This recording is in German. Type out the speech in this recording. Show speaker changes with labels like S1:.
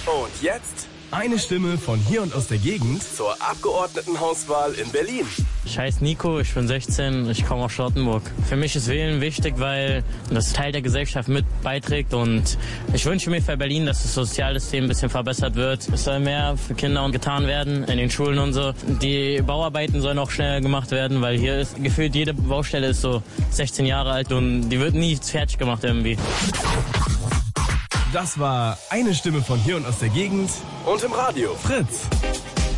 S1: Und jetzt
S2: eine Stimme von hier und aus der Gegend
S1: zur Abgeordnetenhauswahl in Berlin.
S3: Ich heiße Nico, ich bin 16, ich komme aus Charlottenburg. Für mich ist Wählen wichtig, weil das Teil der Gesellschaft mit beiträgt und ich wünsche mir für Berlin, dass das Sozialsystem ein bisschen verbessert wird. Es soll mehr für Kinder getan werden in den Schulen und so. Die Bauarbeiten sollen auch schneller gemacht werden, weil hier ist gefühlt jede Baustelle ist so 16 Jahre alt und die wird nie fertig gemacht irgendwie.
S2: Das war eine Stimme von hier und aus der Gegend
S1: Und im Radio
S2: Fritz.